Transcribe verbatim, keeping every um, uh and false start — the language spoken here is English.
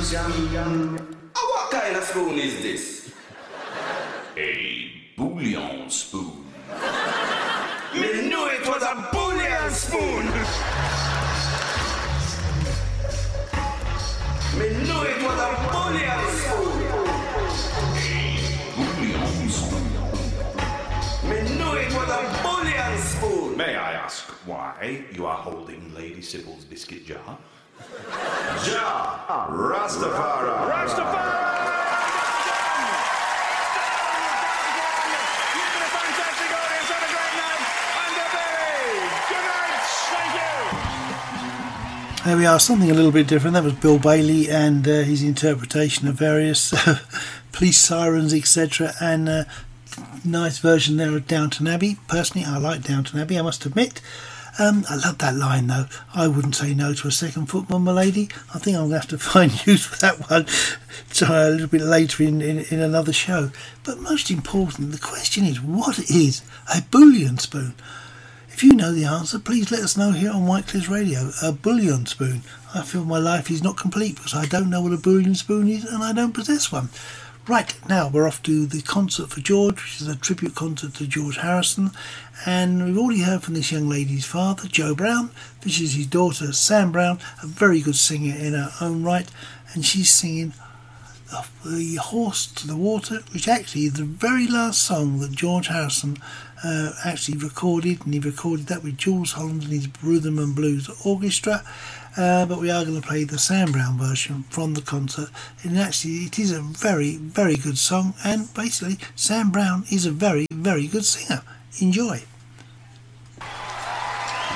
jam, jam. Oh, what kind of spoon is this? A bouillon spoon. Me knew it was a bouillon spoon. Me knew it was a bouillon spoon. Bouillon spoon. Me knew it was a bouillon spoon. May I ask why you are holding Lady Sybil's biscuit jar? Ja, Rastafari. Rastafari! You've been a fantastic audience. Have a great night. I'm the Berry. Good night. Thank you. There we are, something a little bit different. That was Bill Bailey and uh, his interpretation of various uh, police sirens, et cetera. And uh, nice version there of Downton Abbey. Personally, I like Downton Abbey, I must admit. Um, I love that line though. I wouldn't say no to a second footman, my lady. I think I'm going to have to find use for that one try a little bit later in, in, in another show. But most important, the question is, what is a bouillon spoon? If you know the answer, please let us know here on Whitecliffs Radio. A bouillon spoon. I feel my life is not complete because I don't know what a bouillon spoon is and I don't possess one. Right, now we're off to the concert for George, which is a tribute concert to George Harrison. And we've already heard from this young lady's father, Joe Brown. This is his daughter, Sam Brown, a very good singer in her own right. And she's singing The Horse to the Water, which actually is the very last song that George Harrison uh, actually recorded. And he recorded that with Jules Holland and his Rhythm and Blues Orchestra. Uh, but we are going to play the Sam Brown version from the concert, and actually it is a very, very good song, and basically Sam Brown is a very, very good singer. Enjoy.